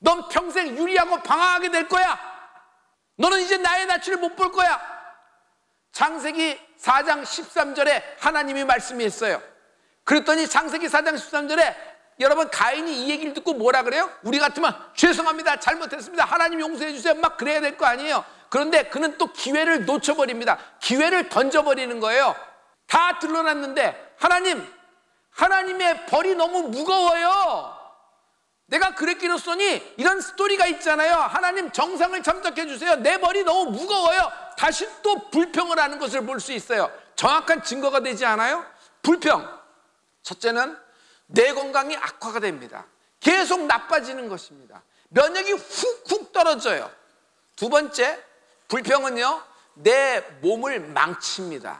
넌 평생 유리하고 방황하게 될 거야. 너는 이제 나의 낯을 못 볼 거야. 창세기 4장 13절에 하나님이 말씀했어요. 그랬더니 창세기 4장 13절에 여러분 가인이 이 얘기를 듣고 뭐라 그래요? 우리 같으면 죄송합니다, 잘못했습니다, 하나님 용서해 주세요, 막 그래야 될 거 아니에요. 그런데 그는 또 기회를 놓쳐버립니다. 기회를 던져버리는 거예요. 다 드러났는데 하나님의 벌이 너무 무거워요. 내가 그랬기로써니 이런 스토리가 있잖아요. 하나님 정상을 참작해 주세요. 내 벌이 너무 무거워요. 다시 또 불평을 하는 것을 볼 수 있어요. 정확한 증거가 되지 않아요? 불평. 첫째는 뇌 건강이 악화가 됩니다. 계속 나빠지는 것입니다. 면역이 훅훅 떨어져요. 두 번째, 불평은요, 내 몸을 망칩니다.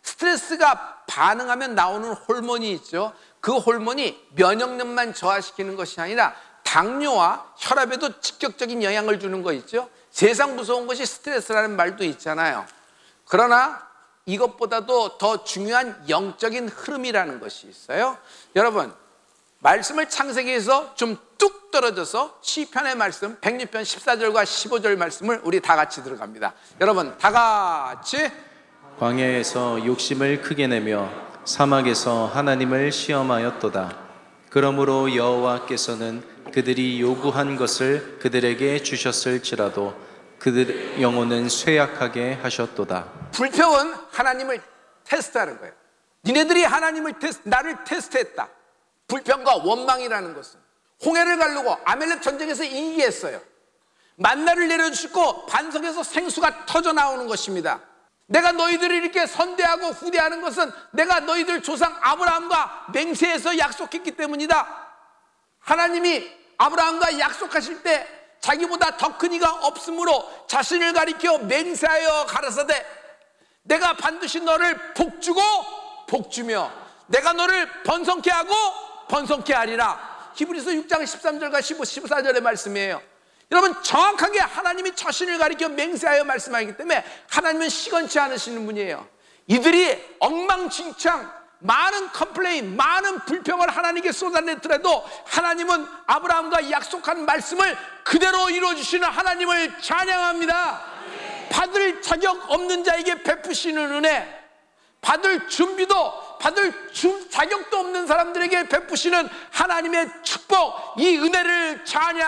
스트레스가 반응하면 나오는 호르몬이 있죠. 그 호르몬이 면역력만 저하시키는 것이 아니라 당뇨와 혈압에도 직접적인 영향을 주는 거 있죠. 세상 무서운 것이 스트레스라는 말도 있잖아요. 그러나 이것보다도 더 중요한 영적인 흐름이라는 것이 있어요. 여러분, 말씀을 창세기에서 좀 뚝 떨어져서 시편의 말씀 106편 14절과 15절 말씀을 우리 다 같이 들어갑니다. 여러분 다 같이. 광야에서 욕심을 크게 내며 사막에서 하나님을 시험하였도다. 그러므로 여호와께서는 그들이 요구한 것을 그들에게 주셨을지라도 그들의 영혼은 쇠약하게 하셨도다. 불평은 하나님을 테스트하는 거예요. 니네들이 나를 테스트했다. 불평과 원망이라는 것은 홍해를 가르고 아멜렉 전쟁에서 이기했어요. 만나를 내려주시고 반석에서 생수가 터져 나오는 것입니다. 내가 너희들을 이렇게 선대하고 후대하는 것은 내가 너희들 조상 아브라함과 맹세해서 약속했기 때문이다. 하나님이 아브라함과 약속하실 때 자기보다 더 큰 이가 없으므로 자신을 가리켜 맹세하여 가라사대 내가 반드시 너를 복주고 복주며 내가 너를 번성케 하고 번성케 하리라. 히브리서 6장 13절과 14절의 말씀이에요. 여러분 정확하게 하나님이 자신을 가리켜 맹세하여 말씀하기 때문에 하나님은 시건치 않으시는 분이에요. 이들이 엉망진창 많은 컴플레인, 많은 불평을 하나님께 쏟아냈더라도 하나님은 아브라함과 약속한 말씀을 그대로 이루어주시는 하나님을 찬양합니다. 받을 자격 없는 자에게 베푸시는 은혜, 받을 준비도 받을 자격도 없는 사람들에게 베푸시는 하나님의 축복, 이 은혜를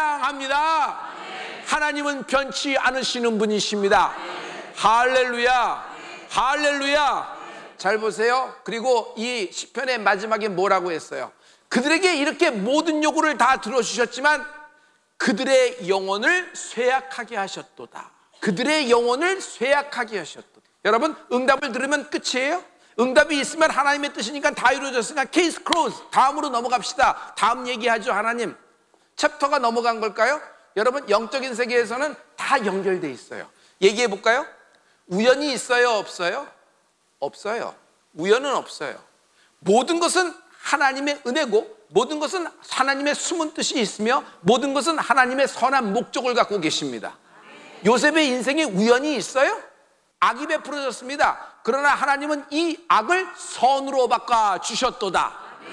찬양합니다. 하나님은 변치 않으시는 분이십니다. 할렐루야, 할렐루야. 잘 보세요. 그리고 이 시편의 마지막에 뭐라고 했어요? 그들에게 이렇게 모든 요구를 다 들어주셨지만 그들의 영혼을 쇠약하게 하셨도다. 그들의 영혼을 쇠약하게 하셨도다. 여러분 응답을 들으면 끝이에요? 응답이 있으면 하나님의 뜻이니까 다 이루어졌으니까 케이스 클로즈, 다음으로 넘어갑시다. 다음 얘기하죠. 하나님 챕터가 넘어간 걸까요? 여러분 영적인 세계에서는 다 연결돼 있어요. 얘기해 볼까요? 우연이 있어요? 없어요? 없어요. 우연은 없어요. 모든 것은 하나님의 은혜고 모든 것은 하나님의 숨은 뜻이 있으며 모든 것은 하나님의 선한 목적을 갖고 계십니다. 요셉의 인생에 우연이 있어요? 악이 베풀어졌습니다. 그러나 하나님은 이 악을 선으로 바꿔 주셨도다.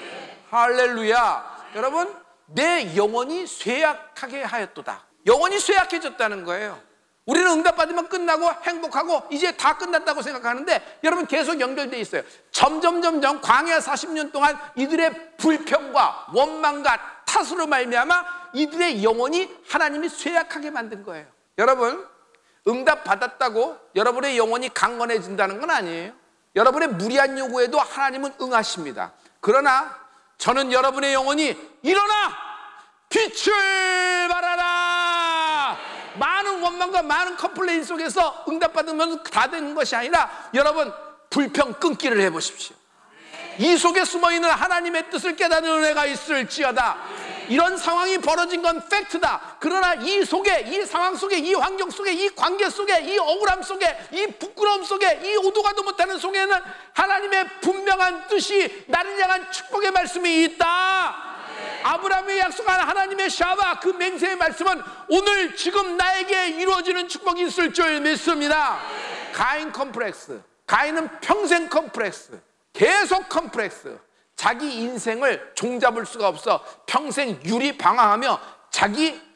할렐루야. 여러분 내 영혼이 쇠약하게 하였도다. 영혼이 쇠약해졌다는 거예요. 우리는 응답받으면 끝나고 행복하고 이제 다 끝났다고 생각하는데 여러분 계속 연결되어 있어요. 점점 광야 40년 동안 이들의 불평과 원망과 탓으로 말미암아 이들의 영혼이 하나님이 쇠약하게 만든 거예요. 여러분 응답 받았다고 여러분의 영혼이 강건해진다는 건 아니에요. 여러분의 무리한 요구에도 하나님은 응하십니다. 그러나 저는 여러분의 영혼이 일어나 빛을 발하라. 많은 원망과 많은 컴플레인 속에서 응답받으면 다 되는 것이 아니라 여러분 불평 끊기를 해보십시오. 이 속에 숨어있는 하나님의 뜻을 깨닫는 은혜가 있을지어다. 이런 상황이 벌어진 건 팩트다. 그러나 이 속에, 이 상황 속에, 이 환경 속에, 이 관계 속에, 이 억울함 속에, 이 부끄러움 속에, 이 오도 가도 못하는 속에는 하나님의 분명한 뜻이 나를 향한 축복의 말씀이 있다. 아브라함이 약속한 하나님의 샤바, 그 맹세의 말씀은 오늘 지금 나에게 이루어지는 축복이 있을 줄 믿습니다. 가인 컴플렉스, 가인은 평생 컴플렉스, 계속 컴플렉스. 자기 인생을 종잡을 수가 없어 평생 유리방황하며 자기